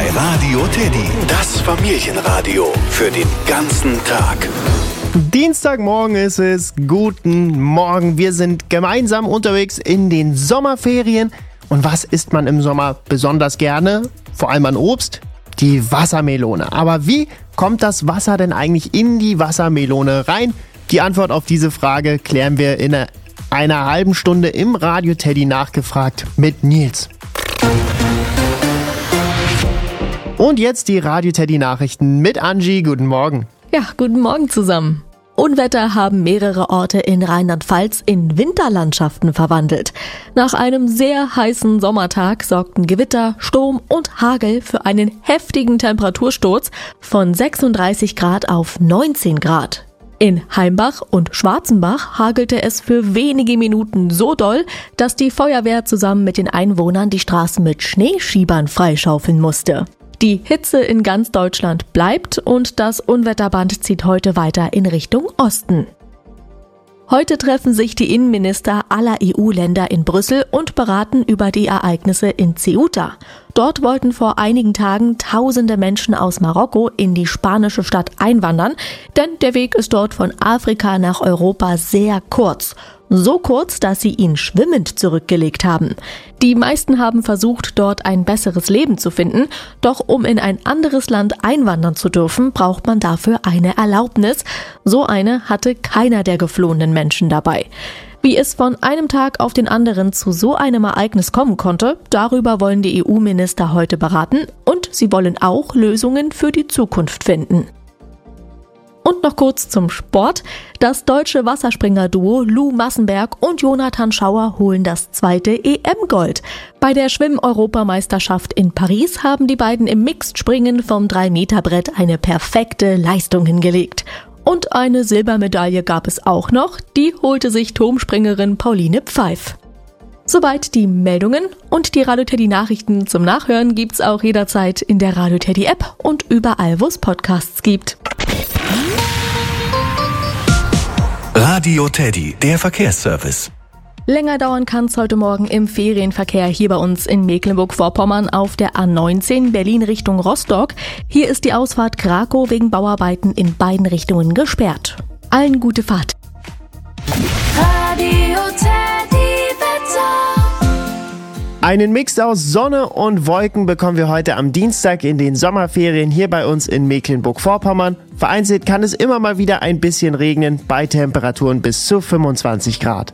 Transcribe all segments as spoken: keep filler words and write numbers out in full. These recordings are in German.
Radio Teddy, das Familienradio für den ganzen Tag. Dienstagmorgen ist es. Guten Morgen. Wir sind gemeinsam unterwegs in den Sommerferien. Und was isst man im Sommer besonders gerne? Vor allem an Obst? Die Wassermelone. Aber wie kommt das Wasser denn eigentlich in die Wassermelone rein? Die Antwort auf diese Frage klären wir in einer halben Stunde im Radio Teddy nachgefragt mit Nils. Und jetzt die Radio Teddy Nachrichten mit Angie. Guten Morgen. Ja, guten Morgen zusammen. Unwetter haben mehrere Orte in Rheinland-Pfalz in Winterlandschaften verwandelt. Nach einem sehr heißen Sommertag sorgten Gewitter, Sturm und Hagel für einen heftigen Temperatursturz von sechsunddreißig Grad auf neunzehn Grad. In Heimbach und Schwarzenbach hagelte es für wenige Minuten so doll, dass die Feuerwehr zusammen mit den Einwohnern die Straßen mit Schneeschiebern freischaufeln musste. Die Hitze in ganz Deutschland bleibt und das Unwetterband zieht heute weiter in Richtung Osten. Heute treffen sich die Innenminister aller E U-Länder in Brüssel und beraten über die Ereignisse in Ceuta. Dort wollten vor einigen Tagen tausende Menschen aus Marokko in die spanische Stadt einwandern, denn der Weg ist dort von Afrika nach Europa sehr kurz. So kurz, dass sie ihn schwimmend zurückgelegt haben. Die meisten haben versucht, dort ein besseres Leben zu finden, doch um in ein anderes Land einwandern zu dürfen, braucht man dafür eine Erlaubnis. So eine hatte keiner der geflohenen Menschen dabei. Wie es von einem Tag auf den anderen zu so einem Ereignis kommen konnte, darüber wollen die E U-Minister heute beraten und sie wollen auch Lösungen für die Zukunft finden. Und noch kurz zum Sport. Das deutsche Wasserspringer-Duo Lou Massenberg und Jonathan Schauer holen das zweite E M-Gold. Bei der Schwimm-Europameisterschaft in Paris haben die beiden im Mixed-Springen vom drei Meter Brett eine perfekte Leistung hingelegt. Und eine Silbermedaille gab es auch noch, die holte sich Turmspringerin Pauline Pfeif. Soweit die Meldungen und die Radio Teddy Nachrichten zum Nachhören gibt's auch jederzeit in der Radio Teddy App und überall, wo es Podcasts gibt. Radio Teddy, der Verkehrsservice. Länger dauern kann es heute Morgen im Ferienverkehr hier bei uns in Mecklenburg-Vorpommern auf der A neunzehn Berlin Richtung Rostock. Hier ist die Ausfahrt Krakow wegen Bauarbeiten in beiden Richtungen gesperrt. Allen gute Fahrt. Radio Teddy Wetter. Einen Mix aus Sonne und Wolken bekommen wir heute am Dienstag in den Sommerferien hier bei uns in Mecklenburg-Vorpommern. Vereinzelt kann es immer mal wieder ein bisschen regnen, bei Temperaturen bis zu fünfundzwanzig Grad.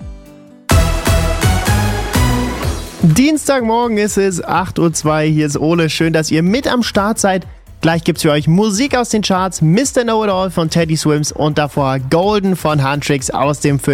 Dienstagmorgen ist es acht Uhr zwei, hier ist Ole. Schön, dass ihr mit am Start seid. Gleich gibt's für euch Musik aus den Charts, Mister Know-It-All von Teddy Swims und davor Golden von Huntrix aus dem Film